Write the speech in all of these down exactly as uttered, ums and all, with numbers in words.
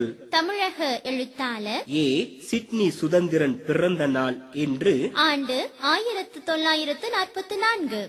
தமிழக எழுத்தாளர் ஏ சிட்னி சுதந்திரன் பிறந்த நாள் என்று ஆண்டு ஆயிரத்து தொள்ளாயிரத்து நாற்பத்தி நான்கு.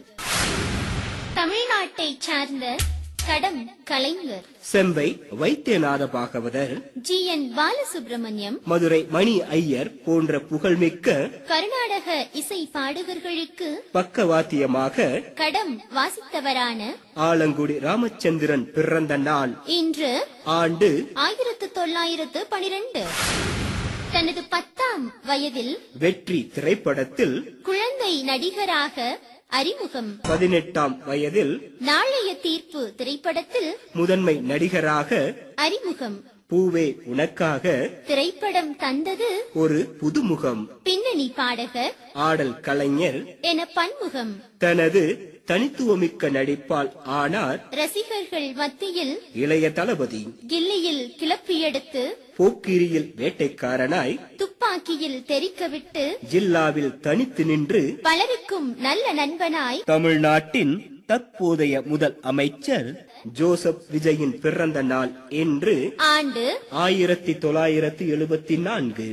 தமிழ்நாட்டை சார்ந்த கடம் கலைஞர் செம்பை வைத்தியநாத பாகவதர், ஜி என் பாலசுப்ரமணியம், மதுரை மணி ஐயர் போன்ற புகழ்மிக்க கர்நாடக இசை பாடகர்களுக்கு பக்கவாத்தியமாக கடம் வாசித்தவரான ஆலங்குடி ராமச்சந்திரன் பிறந்த நாள் இன்று ஆண்டு ஆயிரத்து தொள்ளாயிரத்து பனிரெண்டு. தனது பத்தாம் வயதில் வெற்றி திரைப்படத்தில் குழந்தை நடிகராக அறிமுகம். பதினெட்டாம் வயதில் நாளைய தீர்ப்பு திரைப்படத்தில் முதன்மை நடிகராக அறிமுகம். பூவே உனக்காக திரைப்படம் தந்தது ஒரு புதுமுகம். பின்னணி பாடகர், ஆடல் கலைஞர் என பன்முகம். தனது தனித்துவமிக்க நடிப்பால் ஆனார் ரசிகர்கள் மத்தியில் இளைய தளபதி. கில்லியில் கிளப்பியெடுத்து, போக்கிரியில் வேட்டைக்காரனாய், துப்பாக்கியில் தெரிக்கவிட்டு, ஜில்லாவில் தனித்து நின்று பலருக்கும் நல்ல நண்பனாய், தமிழ்நாட்டின் தற்போதைய முதல் அமைச்சர் ஜோசப் விஜயின் பிறந்த நாள் என்று ஆண்டு ஆயிரத்தி தொள்ளாயிரத்தி எழுபத்தி நான்கு.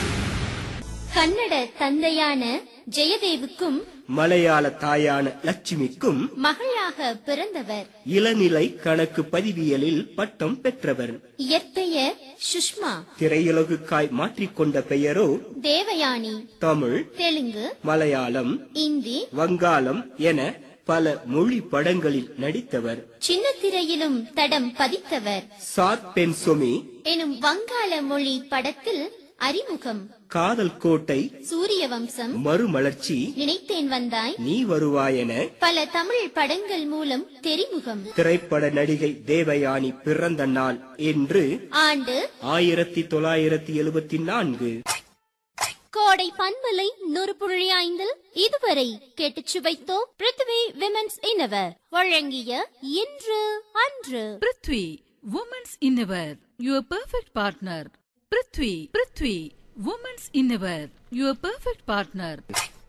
கன்னட தந்தையான ஜெயதேவுக்கும் மலையாள தாயான லட்சுமிக்கும் மகளாக பிறந்தவர். இளநிலை கணக்கு பதிவியலில் பட்டம் பெற்றவர். இயற்பெயர் சுஷ்மா. திரையுலகுக்காய் மாற்றிக்கொண்ட பெயரோ தேவயானி. தமிழ், தெலுங்கு, மலையாளம், இந்தி, வங்காளம் என பல மொழி படங்களில் நடித்தவர். சின்ன திரையிலும் தடம் பதித்தவர். சாத் பென்சொமி எனும் வங்காள மொழி படத்தில் அறிமுகம். காதல் கோட்டை, சூரிய வம்சம், மறுமலர்ச்சி, நினைத்தேன் வந்தாய், நீ வருவாயென பல தமிழ் படங்கள் மூலம் தெரிமுகம். திரைப்பட நடிகை தேவயானி பிறந்த நாள் என்று ஆண்டு ஆயிரத்தி தொள்ளாயிரத்தி எழுபத்தி நான்கு. கோடை பண்பலை நூறு புள்ளி ஐந்தில் இதுவரை கேட்டுச் சுவைத்தோம் பிருத்வி விமென்ஸ் இன்னவர் வழங்கிய இன்று அன்று. Prithvi women's இன்னவர், your perfect partner. Prithvi Prithvi women's இன்னவர், your perfect partner.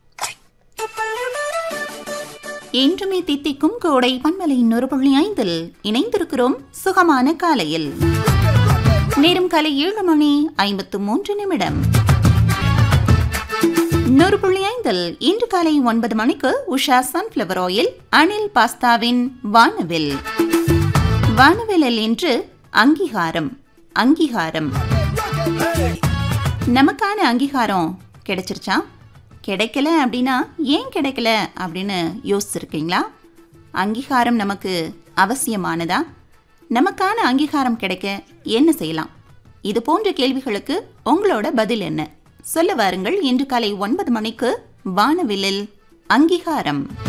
என்றுமே தித்திக்கும் கோடை பண்பலை நூறு புள்ளி ஐந்தில் இணைந்திருக்கிறோம் சுகமான காலையில். நேரம் காலை ஏழு மணி ஐம்பத்து மூன்று நிமிடம். நூறு புள்ளி ஐந்தில் இன்று காலை ஒன்பது மணிக்கு உஷா சன்ஃபிளவர் ஆயில், அனில் பாஸ்தாவின் வானவில். வானவிலில் இன்று அங்கீகாரம். அங்கீகாரம் நமக்கான அங்கீகாரம் கிடைச்சிருச்சா? கிடைக்கல அப்படின்னா ஏன் கிடைக்கல அப்படின்னு யோசிச்சிருக்கீங்களா? அங்கீகாரம் நமக்கு அவசியமானதா? நமக்கான அங்கீகாரம் கிடைக்க என்ன செய்யலாம்? இது போன்ற கேள்விகளுக்கு உங்களோட பதில் என்ன? சொல்ல வாருங்கள். இன்று காலை ஒன்பது மணிக்கு வானவிலில் அங்கீகாரம்.